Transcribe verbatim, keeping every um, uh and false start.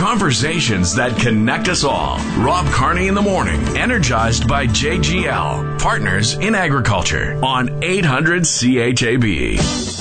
Conversations that connect us all. Rob Carney in the morning, energized by J G L, Partners in Agriculture, on eight hundred C H A B.